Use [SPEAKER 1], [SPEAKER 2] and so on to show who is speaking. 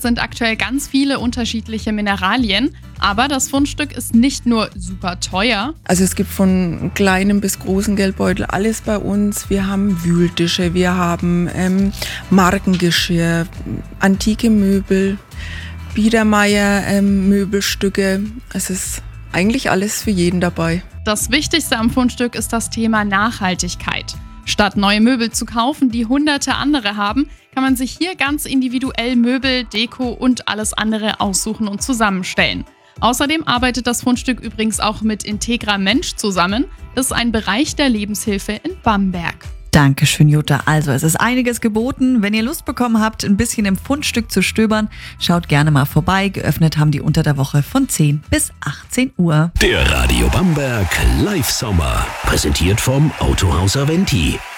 [SPEAKER 1] sind aktuell ganz viele unterschiedliche Mineralien. Aber das Fundstück ist nicht nur super teuer.
[SPEAKER 2] Also es gibt von kleinem bis großen Geldbeutel alles bei uns. Wir haben Wühltische, wir haben Markengeschirr, antike Möbel, Biedermeier Möbelstücke. Es ist eigentlich alles für jeden dabei.
[SPEAKER 1] Das Wichtigste am Fundstück ist das Thema Nachhaltigkeit. Statt neue Möbel zu kaufen, die hunderte andere haben, kann man sich hier ganz individuell Möbel, Deko und alles andere aussuchen und zusammenstellen. Außerdem arbeitet das Fundstück übrigens auch mit Integra Mensch zusammen. Das ist ein Bereich der Lebenshilfe in Bamberg.
[SPEAKER 3] Dankeschön, Jutta. Also, es ist einiges geboten. Wenn ihr Lust bekommen habt, ein bisschen im Fundstück zu stöbern, schaut gerne mal vorbei. Geöffnet haben die unter der Woche von 10 bis 18 Uhr.
[SPEAKER 4] Der Radio Bamberg Live Sommer. Präsentiert vom Autohaus Aventi.